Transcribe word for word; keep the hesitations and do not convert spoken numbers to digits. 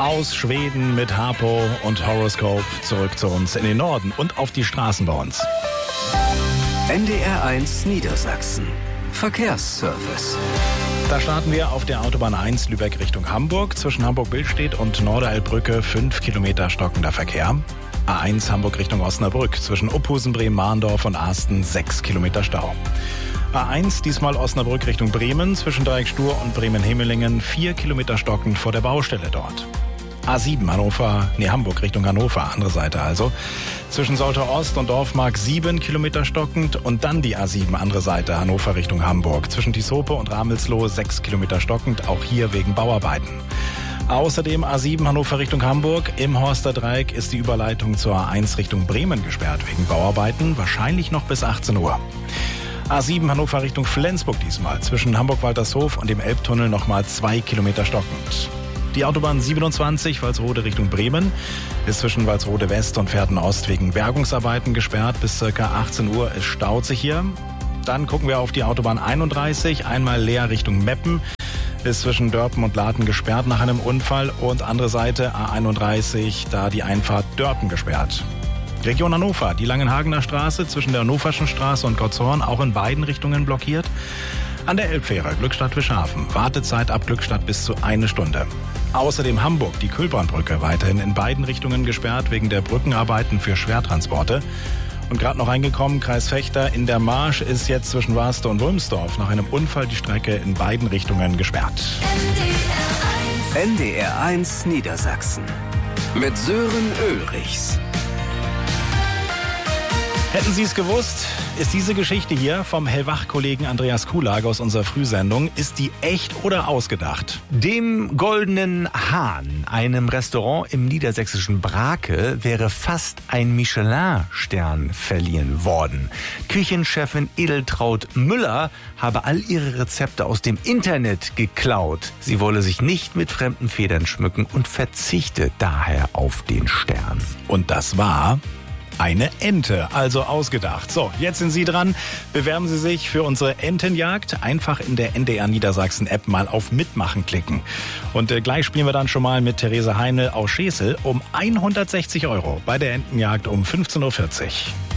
Aus Schweden mit Harpo und Horoscope zurück zu uns in den Norden und auf die Straßen bei uns. N D R eins Niedersachsen. Verkehrsservice. Da starten wir auf der Autobahn eins Lübeck Richtung Hamburg. Zwischen Hamburg-Billstedt und Norderelbrücke fünf Kilometer stockender Verkehr. A eins Hamburg Richtung Osnabrück. Zwischen Uphusen, Bremen-Mahndorf und Asten sechs Kilometer Stau. A eins, diesmal Osnabrück Richtung Bremen. Zwischen Dreieckstur und Bremen-Hemelingen vier Kilometer stockend vor der Baustelle dort. A sieben Hannover, nee, Hamburg Richtung Hannover, andere Seite also. Zwischen Soltau Ost und Dorfmark sieben Kilometer stockend und dann die A sieben, andere Seite, Hannover Richtung Hamburg. Zwischen Tieshope und Ramelsloh sechs Kilometer stockend, auch hier wegen Bauarbeiten. Außerdem A sieben Hannover Richtung Hamburg. Im Horster Dreieck ist die Überleitung zur A eins Richtung Bremen gesperrt wegen Bauarbeiten, wahrscheinlich noch bis achtzehn Uhr. A sieben Hannover Richtung Flensburg diesmal. Zwischen Hamburg-Waltershof und dem Elbtunnel nochmal zwei Kilometer stockend. Die Autobahn siebenundzwanzig Walsrode Richtung Bremen ist zwischen Walsrode West und Verden Ost wegen Bergungsarbeiten gesperrt. Bis ca. achtzehn Uhr. Es staut sich hier. Dann gucken wir auf die Autobahn einunddreißig, einmal leer Richtung Meppen. Ist zwischen Dörpen und Laden gesperrt nach einem Unfall. Und andere Seite A einunddreißig, da die Einfahrt Dörpen gesperrt. Region Hannover, die Langenhagener Straße zwischen der Hannoverschen Straße und Gottshorn auch in beiden Richtungen blockiert. An der Elbfähre Glückstadt-Wischhafen, Wartezeit ab Glückstadt bis zu eine Stunde. Außerdem Hamburg, die Kühlbrandbrücke, weiterhin in beiden Richtungen gesperrt wegen der Brückenarbeiten für Schwertransporte. Und gerade noch reingekommen, Kreis Vechta in der Marsch ist jetzt zwischen Warste und Wulmsdorf nach einem Unfall die Strecke in beiden Richtungen gesperrt. N D R eins Niedersachsen mit Sören Ulrichs. Hätten Sie es gewusst, ist diese Geschichte hier vom Hellwach-Kollegen Andreas Kuhlage aus unserer Frühsendung, ist die echt oder ausgedacht? Dem Goldenen Hahn, einem Restaurant im niedersächsischen Brake, wäre fast ein Michelin-Stern verliehen worden. Küchenchefin Edeltraud Müller habe all ihre Rezepte aus dem Internet geklaut. Sie wolle sich nicht mit fremden Federn schmücken und verzichte daher auf den Stern. Und das war eine Ente, also ausgedacht. So, jetzt sind Sie dran. Bewerben Sie sich für unsere Entenjagd. Einfach in der N D R Niedersachsen App mal auf Mitmachen klicken. Und äh, gleich spielen wir dann schon mal mit Therese Heinl aus Schesel um hundertsechzig Euro bei der Entenjagd um fünfzehn Uhr vierzig.